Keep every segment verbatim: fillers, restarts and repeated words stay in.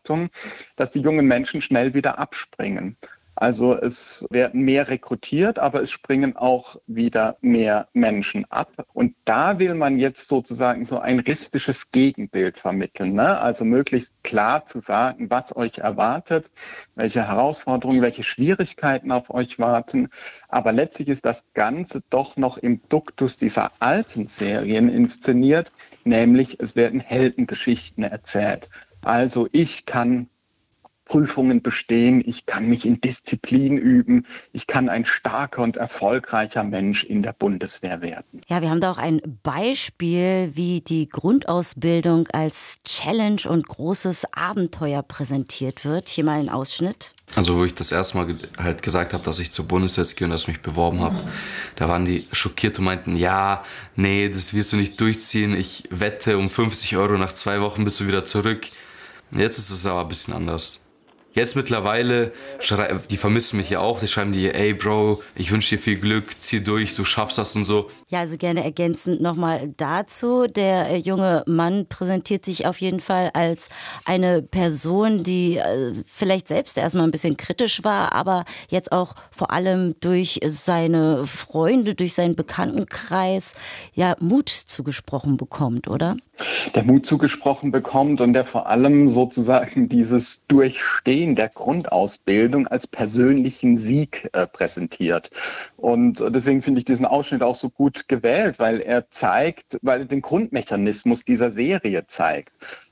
Beobachtung, dass die jungen Menschen schnell wieder abspringen. Also es werden mehr rekrutiert, aber es springen auch wieder mehr Menschen ab. Und da will man jetzt sozusagen so ein realistisches Gegenbild vermitteln, ne? Also möglichst klar zu sagen, was euch erwartet, welche Herausforderungen, welche Schwierigkeiten auf euch warten. Aber letztlich ist das Ganze doch noch im Duktus dieser alten Serien inszeniert, nämlich es werden Heldengeschichten erzählt. Also ich kann Prüfungen bestehen, ich kann mich in Disziplin üben, ich kann ein starker und erfolgreicher Mensch in der Bundeswehr werden. Ja, wir haben da auch ein Beispiel, wie die Grundausbildung als Challenge und großes Abenteuer präsentiert wird. Hier mal ein Ausschnitt. Also wo ich das erste Mal halt gesagt habe, dass ich zur Bundeswehr gehe und dass ich mich beworben habe, da waren die schockiert und meinten, ja, nee, das wirst du nicht durchziehen. Ich wette um fünfzig Euro, nach zwei Wochen bist du wieder zurück. Jetzt ist es aber ein bisschen anders. Jetzt mittlerweile, die vermissen mich ja auch, die schreiben dir, ey Bro, ich wünsche dir viel Glück, zieh durch, du schaffst das und so. Ja, also gerne ergänzend nochmal dazu. Der junge Mann präsentiert sich auf jeden Fall als eine Person, die vielleicht selbst erstmal ein bisschen kritisch war, aber jetzt auch vor allem durch seine Freunde, durch seinen Bekanntenkreis ja Mut zugesprochen bekommt, oder? Der Mut zugesprochen bekommt und der vor allem sozusagen dieses Durchstehen der Grundausbildung als persönlichen Sieg äh, präsentiert. Und deswegen finde ich diesen Ausschnitt auch so gut gewählt, weil er zeigt, weil er den Grundmechanismus dieser Serie zeigt.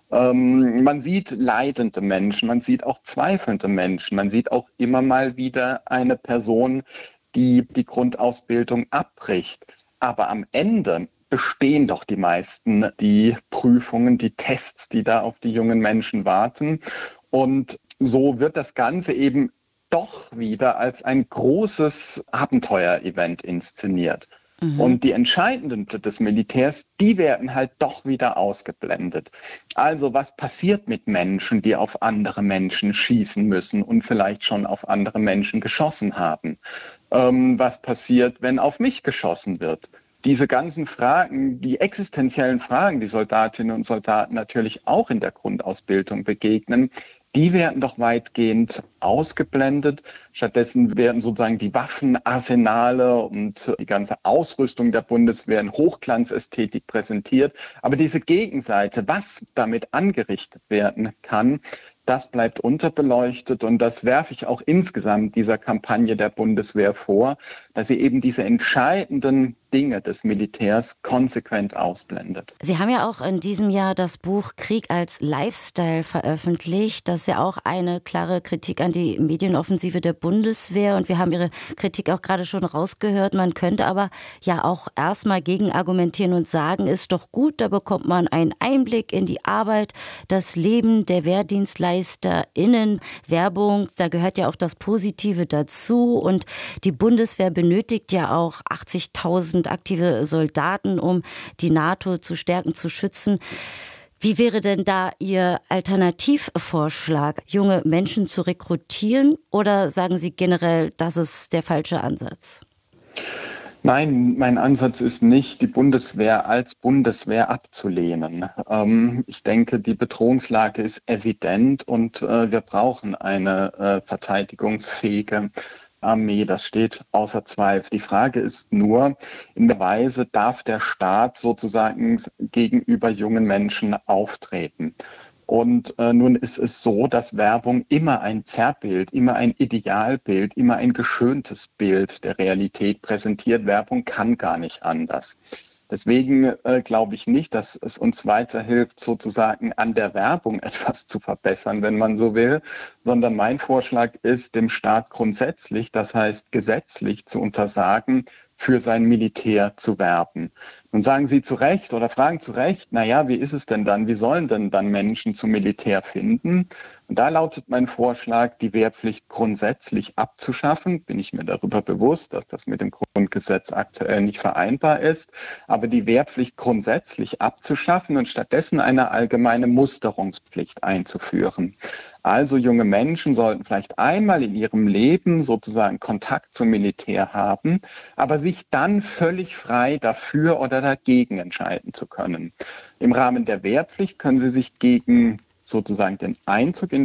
Ähm, man sieht leidende Menschen, man sieht auch zweifelnde Menschen, man sieht auch immer mal wieder eine Person, die die Grundausbildung abbricht. Aber am Ende bestehen doch die meisten die Prüfungen, die Tests, die da auf die jungen Menschen warten. Und so wird das Ganze eben doch wieder als ein großes Abenteuer-Event inszeniert. Mhm. Und die Entscheidenden des Militärs, die werden halt doch wieder ausgeblendet. Also was passiert mit Menschen, die auf andere Menschen schießen müssen und vielleicht schon auf andere Menschen geschossen haben? Ähm, was passiert, wenn auf mich geschossen wird? Diese ganzen Fragen, die existenziellen Fragen, die Soldatinnen und Soldaten natürlich auch in der Grundausbildung begegnen, die werden doch weitgehend ausgeblendet. Stattdessen werden sozusagen die Waffenarsenale und die ganze Ausrüstung der Bundeswehr in Hochglanzästhetik präsentiert. Aber diese Gegenseite, was damit angerichtet werden kann, das bleibt unterbeleuchtet und das werfe ich auch insgesamt dieser Kampagne der Bundeswehr vor, dass sie eben diese entscheidenden Dinge des Militärs konsequent ausblendet. Sie haben ja auch in diesem Jahr das Buch Krieg als Lifestyle veröffentlicht. Das ist ja auch eine klare Kritik an die Medienoffensive der Bundeswehr und wir haben Ihre Kritik auch gerade schon rausgehört. Man könnte aber ja auch erstmal gegen argumentieren und sagen, ist doch gut, da bekommt man einen Einblick in die Arbeit, das Leben der WehrdienstleisterInnen. Werbung, da gehört ja auch das Positive dazu und die Bundeswehr benötigt ja auch achtzigtausend aktive Soldaten, um die NATO zu stärken, zu schützen. Wie wäre denn da Ihr Alternativvorschlag, junge Menschen zu rekrutieren? Oder sagen Sie generell, das ist der falsche Ansatz? Nein, mein Ansatz ist nicht, die Bundeswehr als Bundeswehr abzulehnen. Ähm, ich denke, die Bedrohungslage ist evident und äh, wir brauchen eine äh, verteidigungsfähige Armee, das steht außer Zweifel. Die Frage ist nur, in welcher Weise darf der Staat sozusagen gegenüber jungen Menschen auftreten? Und äh, nun ist es so, dass Werbung immer ein Zerrbild, immer ein Idealbild, immer ein geschöntes Bild der Realität präsentiert. Werbung kann gar nicht anders. Deswegen äh, glaube ich nicht, dass es uns weiterhilft, sozusagen an der Werbung etwas zu verbessern, wenn man so will, sondern mein Vorschlag ist, dem Staat grundsätzlich, das heißt gesetzlich zu untersagen, für sein Militär zu werben. Nun sagen Sie zu Recht oder fragen zu Recht, naja, wie ist es denn dann? Wie sollen denn dann Menschen zum Militär finden? Und da lautet mein Vorschlag, die Wehrpflicht grundsätzlich abzuschaffen. Bin ich mir darüber bewusst, dass das mit dem Grundgesetz aktuell nicht vereinbar ist. Aber die Wehrpflicht grundsätzlich abzuschaffen und stattdessen eine allgemeine Musterungspflicht einzuführen. Also junge Menschen sollten vielleicht einmal in ihrem Leben sozusagen Kontakt zum Militär haben, aber sich dann völlig frei dafür oder dagegen entscheiden zu können. Im Rahmen der Wehrpflicht können sie sich gegen sozusagen den Einzug in